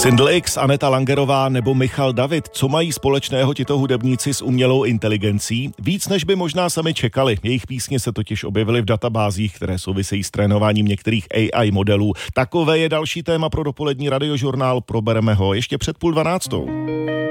Sindl X, Aneta Langerová nebo Michal David. Co mají společného tito hudebníci s umělou inteligencí? Víc, než by možná sami čekali. Jejich písně se totiž objevily v databázích, které souvisejí s trénováním některých AI modelů. Takové je další téma pro dopolední radiožurnál. Probereme ho ještě před 11:30.